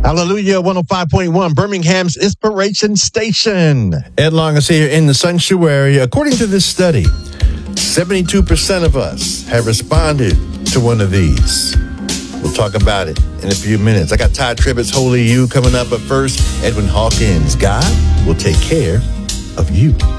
Hallelujah, 105.1, Birmingham's Inspiration Station. Ed Long is here in the sanctuary. According to this study, 72% of us have responded to one of these. We'll talk about it in a few minutes. I got Todd Tribbett's Holy You coming up, but first, Edwin Hawkins, God will take care of you.